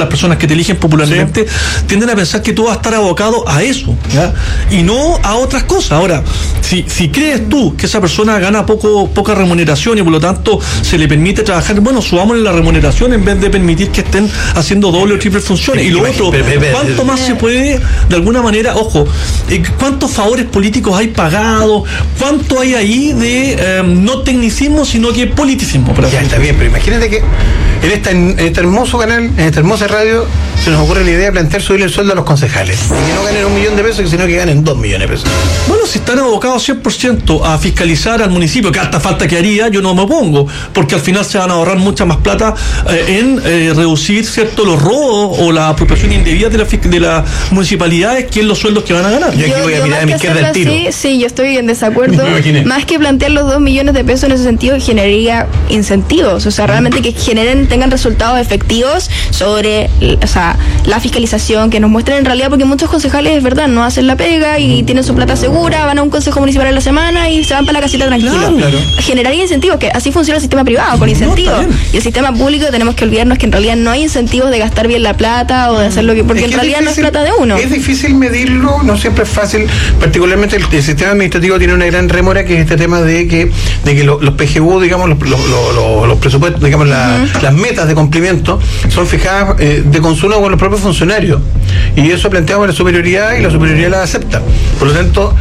las personas que te eligen popularmente, tienden a pensar que tú vas a estar abocado a eso, ¿ya? Y no a otras cosas. Ahora, si crees tú que esa persona gana poca remuneración y por lo tanto se le permite trabajar, bueno, subámosle la remuneración en vez de permitir que estén haciendo doble o triple funciones. Y lo otro, ¿cuánto más se puede, de alguna manera, ojo, cuántos favores políticos hay pagados, cuánto hay ahí de no tecnicismo, sino que politicismo? Ya está bien, pero imagínate que en este hermoso canal, en esta hermosa radio, se nos ocurre la idea de plantear subirle el sueldo a los concejales. Y que no ganen 1 millón de pesos, sino que ganen 2 millones de pesos. Bueno, si están abocados 100% a fiscalizar al municipio, que hasta falta que haría, yo no me opongo, porque al final se van a ahorrar mucha más plata en reducir, ¿cierto?, los robos o la apropiación indebida de las municipalidades, que es los sueldos que van a ganar. Yo aquí voy a mirar a mi izquierda el tiro. Sí, yo estoy en desacuerdo. Más que plantear los 2 millones de pesos en ese sentido, generaría incentivos, o sea, realmente que tengan resultados efectivos sobre, o sea, la fiscalización, que nos muestren en realidad, porque muchos concejales, es verdad, no hacen la pega y tienen su plata segura, van a un consejo municipal a la semana y se van para la casita tranquilo. Claro. Generaría incentivos, que así funciona el sistema privado, con incentivos. Y el sistema público tenemos que olvidarnos que en realidad no hay incentivos de gastar bien la plata o de hacer lo que, porque en realidad no es plata de uno. Es difícil medirlo, no siempre es fácil, particularmente el sistema administrativo tiene una gran rémora, que es este tema de que los PGU, digamos, los presupuestos, digamos, las metas de cumplimiento son fijadas de consumo con los propios funcionarios, y eso planteamos la superioridad, y la superioridad la acepta. Por lo tanto,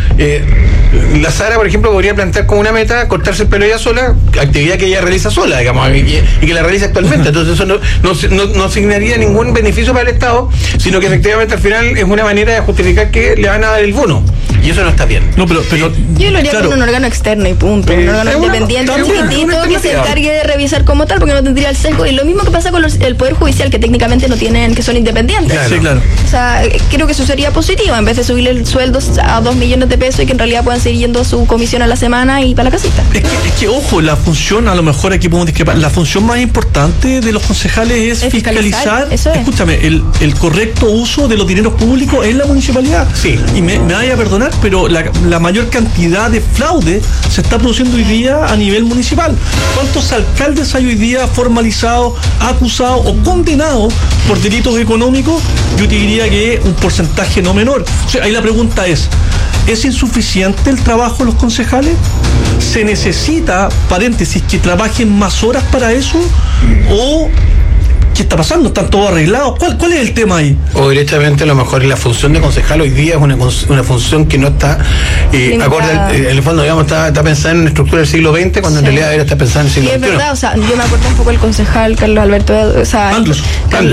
la Sara, por ejemplo, podría plantear como una meta cortarse el pelo ella sola, actividad que ella realiza sola, digamos, y que la realiza actualmente. Entonces eso no asignaría ningún beneficio para el Estado, sino que efectivamente al final es una manera de justificar que le van a dar el bono, y eso no está bien. No, pero yo lo haría con un órgano externo y punto, un órgano independiente, chiquitito, que se encargue de revisar como tal, porque no tendría el sesgo. Y lo mismo que pasa con el Poder Judicial, que técnicamente no tienen, que son independientes. Sí, claro. O sea, creo que eso sería positivo, en vez de subirle el sueldo a 2 millones de pesos y que en realidad puedan seguir yendo a su comisión a la semana y para la casita. Es que ojo, la función, a lo mejor aquí podemos discrepar, la función más importante de los concejales es fiscalizar, escúchame, el correcto uso de los dineros públicos en la municipalidad. Sí. Y me vaya a perdonar, pero la mayor cantidad de fraude se está produciendo hoy día a nivel municipal. ¿Cuántos alcaldes hay hoy día formalizados, acusados o condenados por delitos económicos? Yo te diría que un porcentaje no menor. O sea, ahí la pregunta ¿es insuficiente el trabajo de los concejales? ¿Se necesita, paréntesis, que trabajen más horas para eso? ¿O qué está pasando? ¿Están todos arreglados? ¿Cuál es el tema ahí? O directamente, a lo mejor la función de concejal hoy día es una función que no está acorde, en el fondo, digamos, está pensada en la estructura del siglo XX, cuando en realidad está pensada en el siglo XXI. Y es verdad, o sea, yo me acuerdo un poco del concejal Carlos Alberto, o sea, Andrés.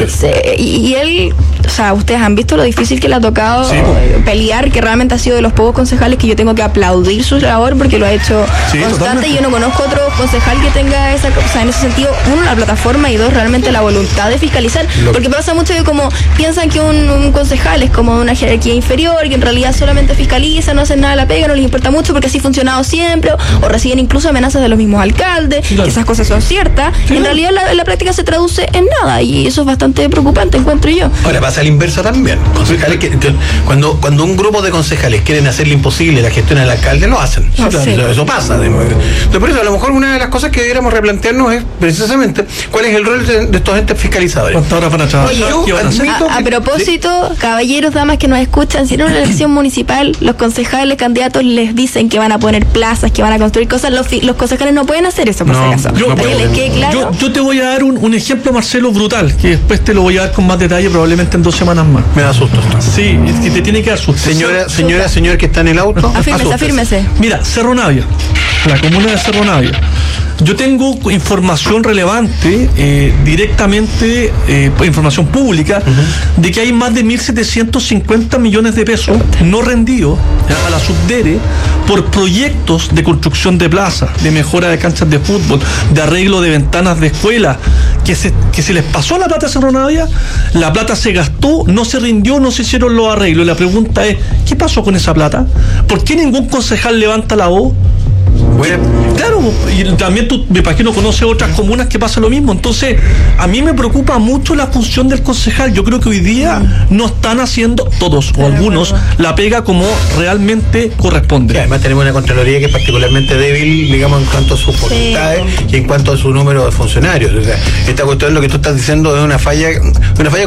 Y él, o sea, ustedes han visto lo difícil que le ha tocado pelear, que realmente ha sido de los pocos concejales que yo tengo que aplaudir su labor, porque lo ha hecho constante. Totalmente. Yo no conozco otro concejal que tenga esa, o sea, en ese sentido, uno, la plataforma, y dos, realmente la voluntad de fiscalizar, porque pasa mucho de como piensan que un concejal es como una jerarquía inferior, que en realidad solamente fiscaliza, no hacen nada de la pega, no les importa mucho porque así ha funcionado siempre, o reciben incluso amenazas de los mismos alcaldes, que esas cosas son ciertas, y en realidad la práctica se traduce en nada, y eso es bastante preocupante, encuentro yo. Ahora pasa al inverso también, concejales que cuando un grupo de concejales quieren hacerle imposible la gestión al alcalde, lo hacen. Eso pasa. Entonces, por eso a lo mejor una de las cosas que deberíamos replantearnos es precisamente cuál es el rol de estos entes fiscalizadores. ¿Cuántas horas van a trabajar? A propósito, caballeros, damas que nos escuchan, si en una elección municipal los concejales, candidatos les dicen que van a poner plazas, que van a construir cosas, los concejales no pueden hacer eso, por si acaso. Yo te voy a dar un ejemplo, Marcelo, brutal, que después te lo voy a dar con más detalle, probablemente en 2 semanas más. Me da susto. Sí, es que te tiene que dar susto. Señor que está en el auto, afírmese. Mira, Cerro Navia, la comuna de Cerro Navia. Yo tengo información relevante, directamente, información pública, de que hay más de 1.750 millones de pesos no rendidos a la Subdere por proyectos de construcción de plazas, de mejora de canchas de fútbol, de arreglo de ventanas de escuelas, que se les pasó la plata a Cerro Navia, la plata se gastó, no se rindió, no se hicieron los arreglos. La pregunta es, ¿qué pasó con esa plata? ¿Por qué ningún concejal levanta la voz? Bueno, claro, y también tú, me imagino, conoces otras comunas que pasa lo mismo. Entonces, a mí me preocupa mucho la función del concejal. Yo creo que hoy día no están haciendo todos o algunos la pega como realmente corresponde. Y además tenemos una Contraloría que es particularmente débil, digamos, en cuanto a sus facultades y en cuanto a su número de funcionarios. O sea, esta cuestión, lo que tú estás diciendo, es una falla